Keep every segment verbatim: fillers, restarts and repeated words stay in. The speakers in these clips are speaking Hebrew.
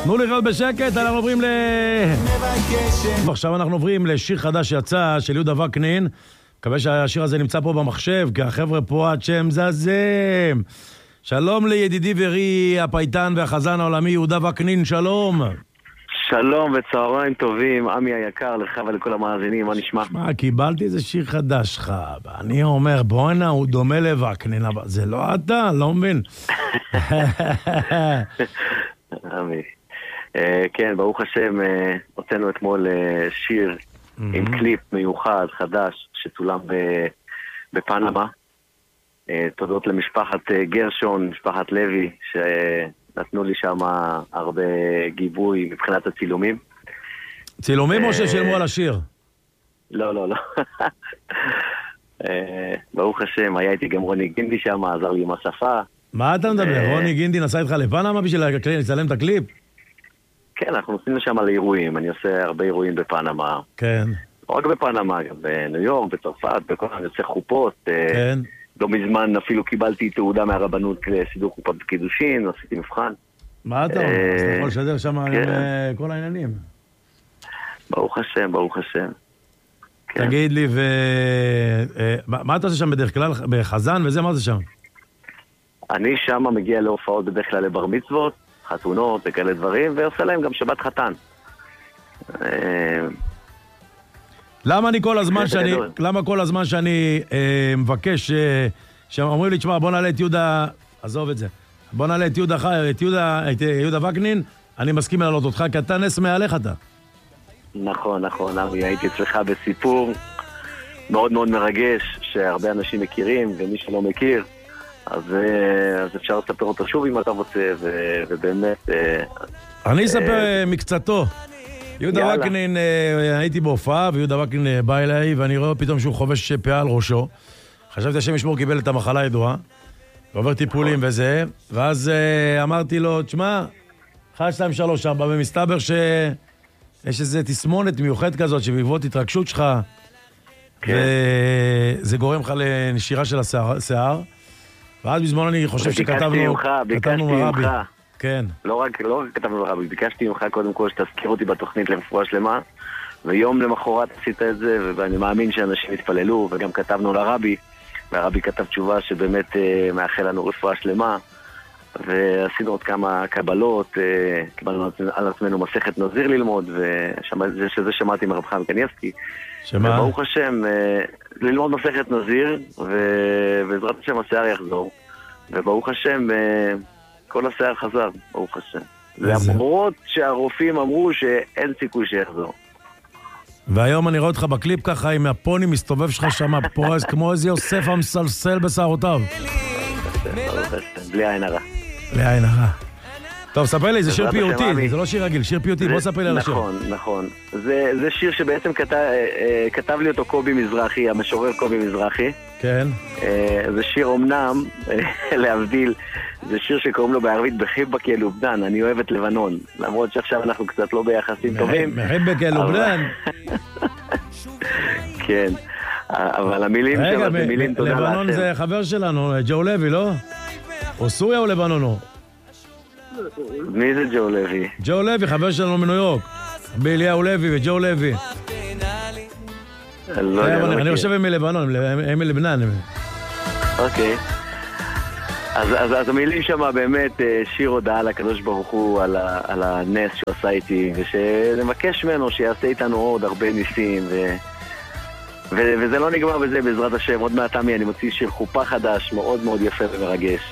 תנו לחיות בשקט, אנחנו עוברים ל... עכשיו אנחנו עוברים לשיר חדש שיצא של יהודה וקנין. מקווה שהשיר הזה נמצא פה במחשב, כי החבר'ה פה עד שהם זזם. שלום לידידי ורי, הפייטן והחזן העולמי יהודה וקנין, שלום. שלום וצהריים טובים, עמי היקר, לך ולכל המאזינים, מה נשמע? מה, קיבלתי איזה שיר חדש שלך, ואני אומר, בואנה, הוא דומה לווקנין, אבל זה לא אתה, לא מבין. עמי. כן, ברוך השם, הוצאנו אתמול שיר עם קליפ מיוחד, חדש, שצולם בפנמה. תודות למשפחת גרשון, משפחת לוי, שנתנו לי שם הרבה גיבוי מבחינת הצילומים. צילומים או ששלמו על השיר? לא, לא, לא. ברוך השם, היה איתי גם רוני גינדי שם, עזר לי עם השפה. מה אתה מדבר? רוני גינדי נסע איתך לפנמה בשביל לצלם את הקליפ? כן, אנחנו נוסעים לשם לאירועים, אני עושה הרבה אירועים בפנמה. כן. לא רק בפנמה, גם בניו יורק, בצרפת, בכל אני עושה חופות. כן. לא מזמן אפילו קיבלתי תעודה מהרבנות לסידור חופת בקידושין, עשיתי מבחן. מה אתה אומר? אז אתה יכול לשדר שם כל העניינים. ברוך השם, ברוך השם. תגיד לי, מה אתה עושה שם בדרך כלל? בחזן וזה, מה אתה שם? אני שם מגיע להופעות בדרך כלל לבר מצוות, חתונות וכאלה דברים, ועושה להם גם שבת חתן. למה אני כל הזמן שאני, למה כל הזמן שאני מבקש, שאומרים לי, תשמע, בוא נעלה את יהודה, עזוב את זה, בוא נעלה את יהודה חי, את יהודה, את יהודה וקנין, אני מסכים לעלות אותך, כי אתה נס מעליך אתה. נכון, נכון, אבי, הייתי אצלך בסיפור מאוד מאוד מרגש, שהרבה אנשים מכירים, ומי שלא מכיר, אז, אז אפשר לספר אותו שוב אם אתה רוצה, ו, ובאמת... אני אספר מקצתו. יהודה וקנין, הייתי בהופעה, ויהודה וקנין בא אליי, ואני רואה פתאום שהוא חובש פאה על ראשו. חשבתי השם ישמור קיבל את המחלה הידועה, ועובר טיפולים וזה, ואז אמרתי לו, תשמע, אחד, שתיים, שלוש, ארבע, ומסתבר שיש איזו תסמונת מיוחדת כזאת, שבעקבות התרגשות שלך, וזה גורם לך לנשירה של השיער, ואז בזמן אני חושב שכתבנו... ביקשתי ממך, כן. לא רק, לא רק כתבנו לך, ביקשתי ממך קודם כל שתזכיר אותי בתוכנית לרפואה שלמה, ויום למחרת עשית את זה, ואני מאמין שאנשים התפללו, וגם כתבנו לרבי, והרבי כתב תשובה שבאמת אה, מאחל לנו רפואה שלמה, ועשינו עוד כמה קבלות, אה, קיבלנו על עצמנו מסכת נזיר ללמוד, ושזה שמעתי מרב חיים קניאסקי. שמה? וברוך השם, אה, ללמוד מסכת נזיר, ובעזרת השם השיער יחזור, וברוך השם... אה, כל השיער חזר, ברוך השם. למרות שהרופאים אמרו שאין סיכוי שיחזור. והיום אני רואה אותך בקליפ ככה עם הפוני מסתובב שלך שם פורס כמו איזה יוסף המסלסל בשערותיו. בלי עין הרע. בלי עין הרע. טוב, ספר לי, זה שיר פיוטי, זה לא שיר רגיל, שיר פיוטי, בוא ספר לי על השיר. נכון, נכון. זה שיר שבעצם כתב לי אותו קובי מזרחי, המשורר קובי מזרחי. כן. זה שיר אומנם, להבדיל, זה שיר שקוראים לו בערבית בחיבק יא לובנן, אני אוהב את לבנון, למרות שעכשיו אנחנו קצת לא ביחסים טובים. בחיבק יא לובנן. כן, אבל המילים שם זה מילים תודה להשם. לבנון זה חבר שלנו, ג'ו לוי, לא? או סוריה או לבנון הוא? מי זה ג'ו לוי? ג'ו לוי, חבר שלנו מניו יורק. באליהו לוי וג'ו לוי. אני חושב הם מלבנון, הם מלבנן. אוקיי. אז המילים שם באמת שיר הודעה לקדוש ברוך הוא על הנס שהוא עשה איתי, ושנבקש ממנו שיעשה איתנו עוד הרבה ניסים, וזה לא נגמר בזה בעזרת השם. עוד מעט עמי אני מוציא שיר חופה חדש מאוד מאוד יפה ומרגש.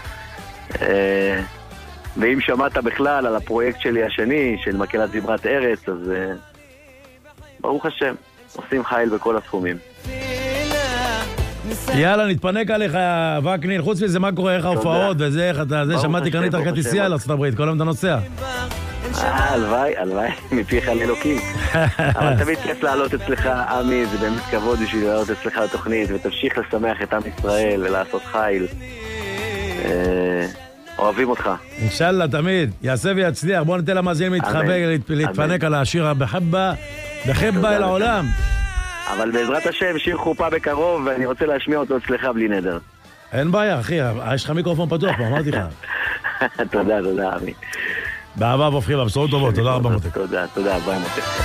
ואם שמעת בכלל על הפרויקט שלי השני, של מקהלת זמרת ארץ, אז ברוך השם, עושים חייל בכל התחומים. יאללה, נתפנק עליך, וקנין. חוץ מזה, מה קורה, איך ההופעות וזה, איך אתה, זה, שמעתי קנית כרטיסייה לארצות הברית, כל היום אתה נוסע. אה, הלוואי, הלוואי, מפיך לאלוקים. אבל תמיד כיף לעלות אצלך, עמי, זה באמת כבוד בשביל לעלות אצלך לתוכנית, ותמשיך לשמח את עם ישראל ולעשות חייל. אוהבים אותך. אינשאללה, תמיד. יעשה ויצליח. בוא ניתן למאזינים להתחבק, להתפנק על השיר הבחבה, בחבה אל העולם. אבל בעזרת השם, שיר חופה בקרוב, ואני רוצה להשמיע אותו אצלך בלי נדר. אין בעיה, אחי. יש לך מיקרופון פתוח, אמרתי לך. תודה, תודה, עמי. באהבה והופכים, בבשורות טובות, תודה רבה מותק. תודה, תודה, ביי מותק.